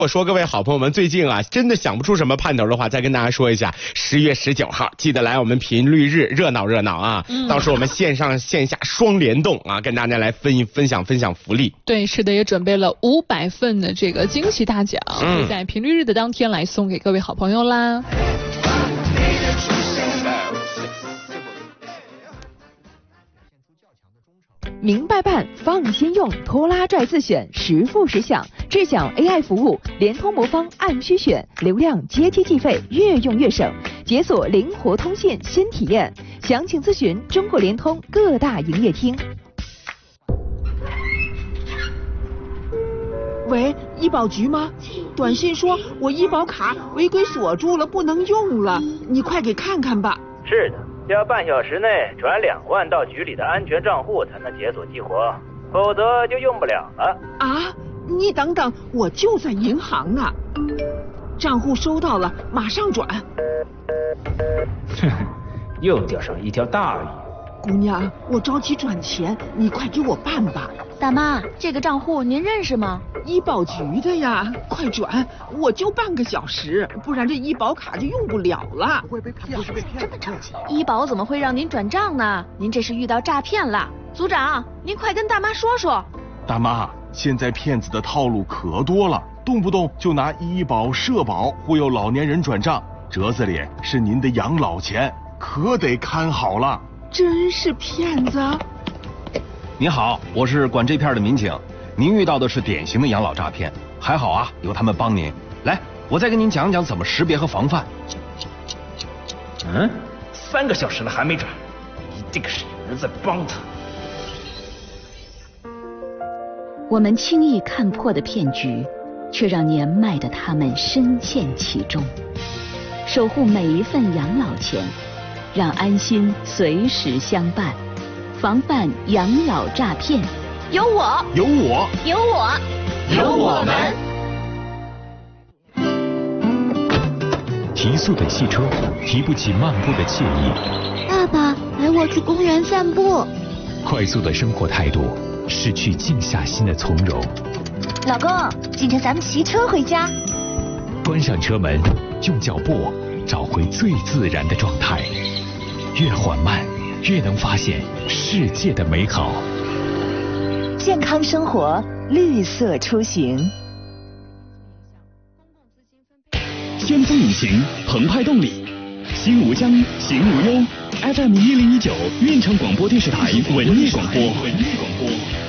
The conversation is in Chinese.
我说各位好朋友们，最近啊，真的想不出什么盼头的话，再跟大家说一下，10月19号记得来我们频率日热闹热闹啊！到时候我们线上线下双联动啊，跟大家来分享福利。 对，是的，也准备了500份的这个惊喜大奖，会在频率日的当天来送给各位好朋友啦。 明白办，放心用，拖拉拽自选，10付10享，智享 AI 服务，联通魔方按需选，流量接机计费，越用越省，解锁灵活通信新体验。详情咨询中国联通各大营业厅。 喂，医保局吗？短信说我医保卡违规锁住了，不能用了，你快给看看吧。 是的，要半小时内转2万到局里的安全账户才能解锁激活，否则就用不了了。 啊，你等等，我就在银行呢。账户收到了，马上转。 哼，又钓上一条大鱼。 姑娘，我着急转钱，你快给我办吧。 大妈，这个账户您认识吗？ 医保局的呀，快转，我就半个小时，不然这医保卡就用不了了。 不是被骗，这么着急？医保怎么会让您转账呢？您这是遇到诈骗了。组长，您快跟大妈说说。 大妈，现在骗子的套路可多了，动不动就拿医保、社保忽悠老年人转账，折子里是您的养老钱，可得看好了。 真是骗子！ 您好，我是管这片的民警，您遇到的是典型的养老诈骗，还好啊，有他们帮您。来，我再跟您讲讲怎么识别和防范。 3个小时了还没转，一定是有人在帮他。 我们轻易看破的骗局，却让年迈的他们深陷其中。守护每一份养老钱，让安心随时相伴，防范养老诈骗。 有我， 有我， 有我， 有我们。 提速的汽车提不起漫步的惬意。 爸爸，陪我去公园散步。 快速的生活态度失去静下心的从容。 老公，今天咱们骑车回家。 关上车门，用脚步找回最自然的状态。越缓慢，越能发现世界的美好。 健康生活，绿色出行。 先锋引擎，澎湃动力，心无疆，行无忧。FM 1019，运城广播电视台文艺广播。